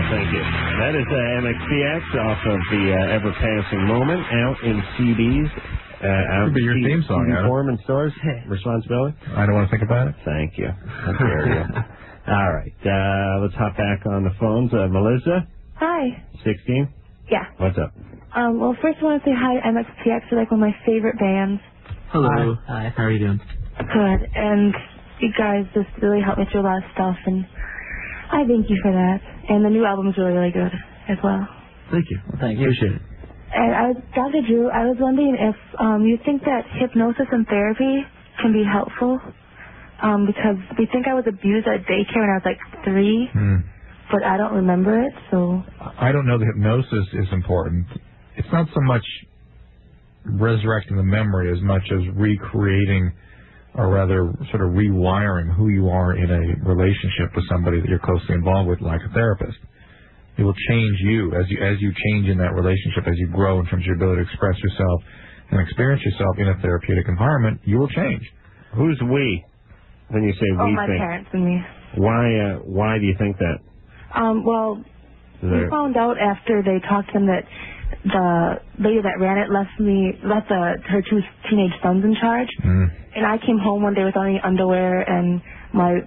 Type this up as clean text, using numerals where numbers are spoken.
Thank you. That is MXPX off of the ever-passing moment out in CDs. Could be your theme song, CD Adam. form and stores. Responsibility? I don't want to think about it. Thank you. I dare you. All right. Let's hop back on the phones. Melissa? Hi. 16? Yeah. What's up? Well, first I want to say hi to MXPX. They're like one of my favorite bands. Hello. Hi. How are you doing? Good. And you guys just really helped me through a lot of stuff, and I thank you for that. And the new album is really, really good as well. Thank you. Thank you. Appreciate it. And Dr. Drew, I was wondering if you think that hypnosis and therapy can be helpful, because we think I was abused at daycare when I was like 3, but I don't remember it, so... I don't know that hypnosis is important. It's not so much resurrecting the memory as much as recreating, or rather sort of rewiring who you are in a relationship with somebody that you're closely involved with, like a therapist. It will change you as you change in that relationship, as you grow in terms of your ability to express yourself and experience yourself in a therapeutic environment. You will change. Who's we? When you say we, my parents and me. Why do you think that? Well, we found out after they talked to them that the lady that ran it left her 2 teenage sons in charge. And I came home one day without any underwear, and my